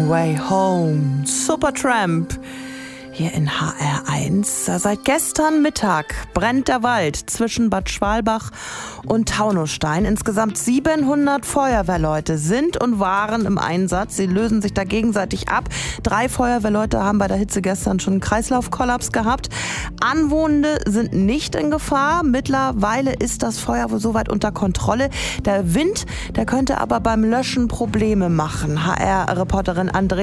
Way Home, Supertramp. Hier in HR1. Seit gestern Mittag brennt der Wald zwischen Bad Schwalbach und Taunusstein. Insgesamt 700 Feuerwehrleute sind und waren im Einsatz. Sie lösen sich da gegenseitig ab. 3 Feuerwehrleute haben bei der Hitze gestern schon einen Kreislaufkollaps gehabt. Anwohnende sind nicht in Gefahr. Mittlerweile ist das Feuer wohl soweit unter Kontrolle. Der Wind, der könnte aber beim Löschen Probleme machen. HR-Reporterin Andrea